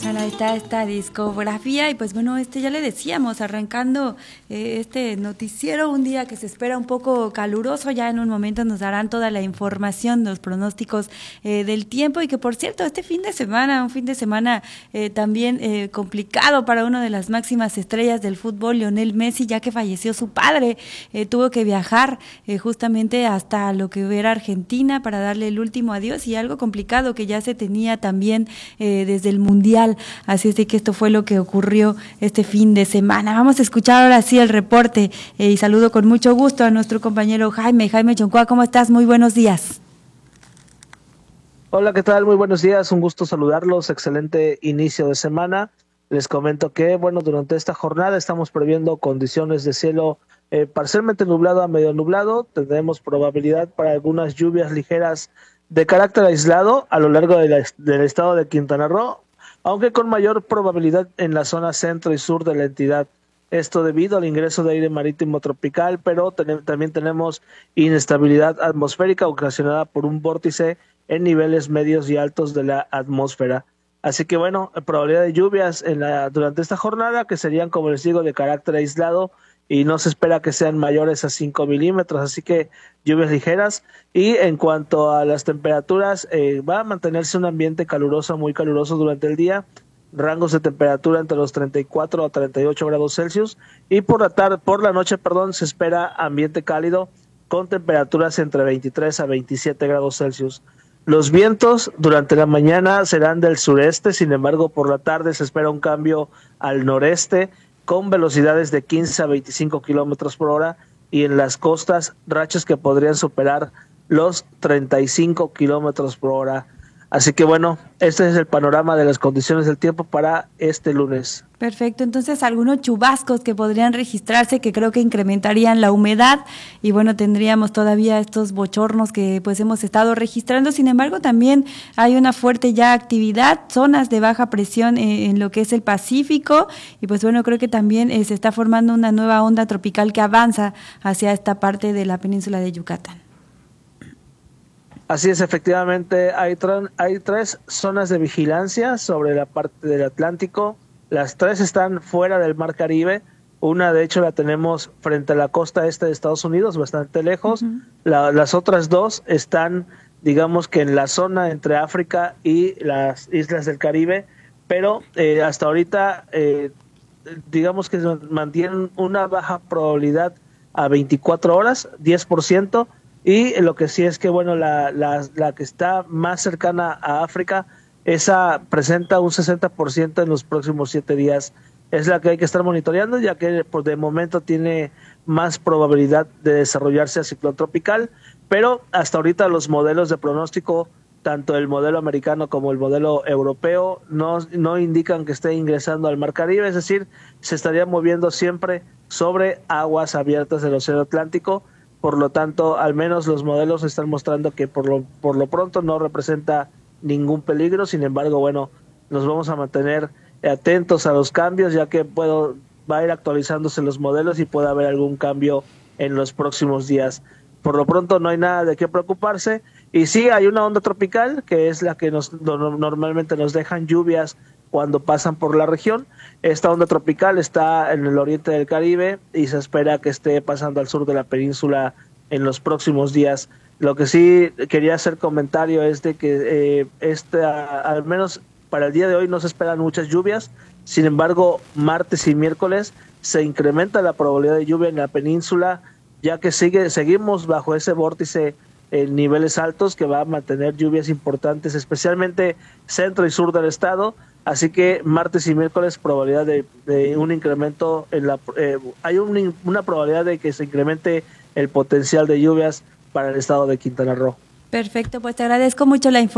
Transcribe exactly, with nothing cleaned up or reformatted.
Ahí está esta discografía y pues bueno, este ya le decíamos, arrancando eh, este noticiero, un día que se espera un poco caluroso, ya en un momento nos darán toda la información, los pronósticos eh, del tiempo y que por cierto, este fin de semana, un fin de semana eh, también eh, complicado para una de las máximas estrellas del fútbol, Lionel Messi, ya que falleció su padre, eh, tuvo que viajar eh, justamente hasta lo que era Argentina para darle el último adiós y algo complicado que ya se tenía también eh, desde el Mundial. Así es de que esto fue lo que ocurrió este fin de semana. Vamos a escuchar ahora sí el reporte eh, y saludo con mucho gusto a nuestro compañero Jaime. Jaime Choncoa, ¿cómo estás? Muy buenos días. Hola, ¿qué tal? Muy buenos días, un gusto saludarlos, excelente inicio de semana. Les comento que, bueno, durante esta jornada estamos previendo condiciones de cielo eh, parcialmente nublado a medio nublado. Tendremos probabilidad para algunas lluvias ligeras de carácter aislado a lo largo de la, del estado de Quintana Roo, aunque con mayor probabilidad en la zona centro y sur de la entidad. Esto debido al ingreso de aire marítimo tropical, pero ten- también tenemos inestabilidad atmosférica ocasionada por un vórtice en niveles medios y altos de la atmósfera. Así que bueno, probabilidad de lluvias en la, durante esta jornada que serían, como les digo, de carácter aislado y no se espera que sean mayores a cinco milímetros, así que lluvias ligeras. Y en cuanto a las temperaturas, eh, va a mantenerse un ambiente caluroso, muy caluroso durante el día, rangos de temperatura entre los treinta y cuatro a treinta y ocho grados Celsius, y por la tarde, por la noche, perdón, se espera ambiente cálido con temperaturas entre veintitrés a veintisiete grados Celsius. Los vientos durante la mañana serán del sureste, sin embargo, por la tarde se espera un cambio al noreste con velocidades de quince a veinticinco kilómetros por hora y en las costas rachas que podrían superar los treinta y cinco kilómetros por hora. Así que bueno, este es el panorama de las condiciones del tiempo para este lunes. Perfecto, entonces algunos chubascos que podrían registrarse que creo que incrementarían la humedad y bueno, tendríamos todavía estos bochornos que pues hemos estado registrando, sin embargo también hay una fuerte ya actividad, zonas de baja presión eh, en lo que es el Pacífico y pues bueno, creo que también eh, se está formando una nueva onda tropical que avanza hacia esta parte de la península de Yucatán. Así es, efectivamente, hay, hay tres zonas de vigilancia sobre la parte del Atlántico. Las tres están fuera del Mar Caribe. Una, de hecho, la tenemos frente a la costa este de Estados Unidos, bastante lejos. Uh-huh. La, las otras dos están, digamos que en la zona entre África y las islas del Caribe, pero eh, hasta ahorita, eh, digamos que mantienen una baja probabilidad a veinticuatro horas, diez por ciento. Y lo que sí es que, bueno, la, la, la que está más cercana a África, esa presenta un sesenta por ciento en los próximos siete días. Es la que hay que estar monitoreando, ya que por de momento tiene más probabilidad de desarrollarse a ciclón tropical, pero hasta ahorita los modelos de pronóstico, tanto el modelo americano como el modelo europeo, no, no indican que esté ingresando al Mar Caribe, es decir, se estaría moviendo siempre sobre aguas abiertas del Océano Atlántico. Por lo tanto, al menos los modelos están mostrando que por lo, por lo pronto no representa ningún peligro. Sin embargo, bueno, nos vamos a mantener atentos a los cambios, ya que puedo, va a ir actualizándose los modelos y puede haber algún cambio en los próximos días. Por lo pronto no hay nada de qué preocuparse. Y sí, hay una onda tropical, que es la que nos, no, normalmente nos dejan lluvias cuando pasan por la región. Esta onda tropical está en el oriente del Caribe y se espera que esté pasando al sur de la península en los próximos días. Lo que sí quería hacer comentario es de que eh, este, al menos para el día de hoy no se esperan muchas lluvias. Sin embargo, martes y miércoles se incrementa la probabilidad de lluvia en la península, ya que sigue, seguimos bajo ese vórtice en niveles altos que va a mantener lluvias importantes, especialmente centro y sur del estado. Así que martes y miércoles probabilidad de, de un incremento en la eh, hay un, una probabilidad de que se incremente el potencial de lluvias para el estado de Quintana Roo. Perfecto, pues te agradezco mucho la información.